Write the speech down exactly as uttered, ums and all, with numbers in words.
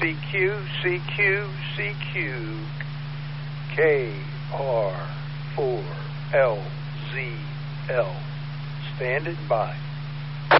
C Q, C Q, C Q, K R four L Z L. Standing by.